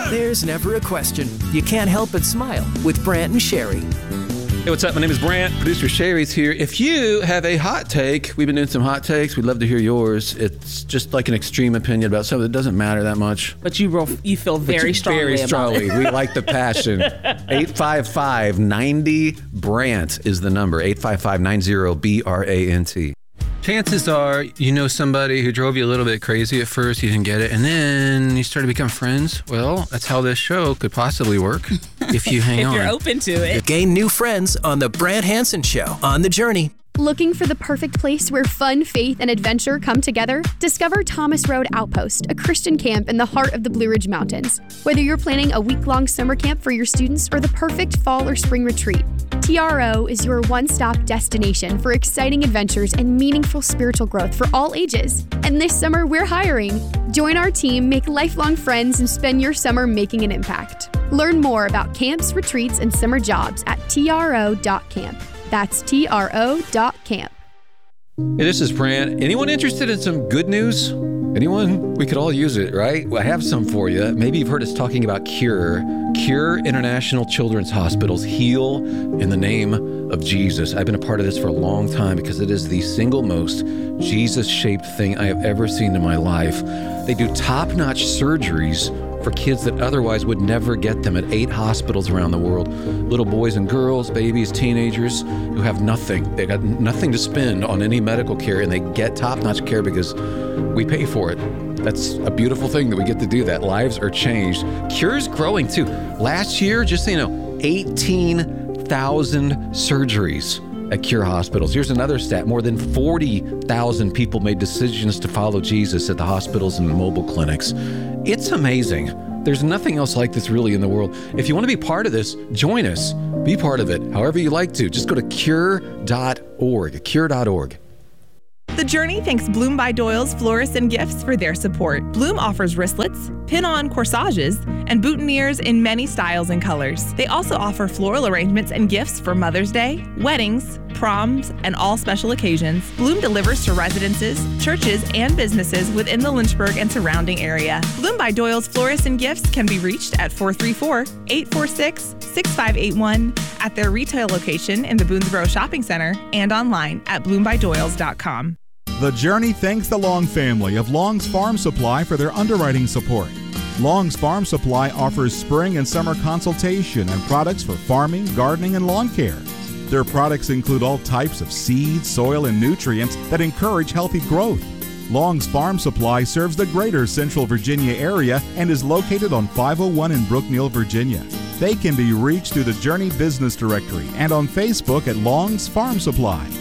There's never a question. You can't help but smile with Brant and Sherry. Hey, what's up? My name is Brant. Producer Sherry's here. If you have a hot take, we've been doing some hot takes. We'd love to hear yours. It's just like an extreme opinion about something that doesn't matter that much. But you feel very strongly about it. We like the passion. 855-90-BRANT is the number. 855-90-BRANT. Chances are you know somebody who drove you a little bit crazy at first, you didn't get it, and then you started to become friends. Well, that's how this show could possibly work if you hang on. If you're open to it. Gain new friends on The Brant Hansen Show. On the Journey. Looking for the perfect place where fun, faith, and adventure come together? Discover Thomas Road Outpost, a Christian camp in the heart of the Blue Ridge Mountains. Whether you're planning a week-long summer camp for your students or the perfect fall or spring retreat, TRO is your one-stop destination for exciting adventures and meaningful spiritual growth for all ages. And this summer, we're hiring. Join our team, make lifelong friends, and spend your summer making an impact. Learn more about camps, retreats, and summer jobs at tro.camp. That's tro.camp. Hey, this is Brant. Anyone interested in some good news? Anyone? We could all use it, right? Well, I have some for you. Maybe you've heard us talking about Cure. Cure International Children's Hospitals heal in the name of Jesus. I've been a part of this for a long time because it is the single most Jesus-shaped thing I have ever seen in my life. They do top-notch surgeries for kids that otherwise would never get them at 8 hospitals around the world. Little boys and girls, babies, teenagers who have nothing. They got nothing to spend on any medical care, and they get top-notch care because we pay for it. That's a beautiful thing that we get to do that. Lives are changed. Cure's growing too. Last year, just so you know, 18,000 surgeries at Cure hospitals. Here's another stat. More than 40,000 people made decisions to follow Jesus at the hospitals and mobile clinics. It's amazing. There's nothing else like this really in the world. If you want to be part of this, join us. Be part of it however you like to. Just go to cure.org, cure.org. The Journey thanks Bloom by Doyle's Florists and Gifts for their support. Bloom offers wristlets, pin-on corsages, and boutonnieres in many styles and colors. They also offer floral arrangements and gifts for Mother's Day, weddings, proms, and all special occasions. Bloom delivers to residences, churches, and businesses within the Lynchburg and surrounding area. Bloom by Doyle's Florists and Gifts can be reached at 434-846-6581 at their retail location in the Boonesboro Shopping Center and online at bloombydoyles.com. The Journey thanks the Long family of Long's Farm Supply for their underwriting support. Long's Farm Supply offers spring and summer consultation and products for farming, gardening, and lawn care. Their products include all types of seeds, soil, and nutrients that encourage healthy growth. Long's Farm Supply serves the greater Central Virginia area and is located on 501 in Brookneal, Virginia. They can be reached through the Journey Business Directory and on Facebook at Long's Farm Supply.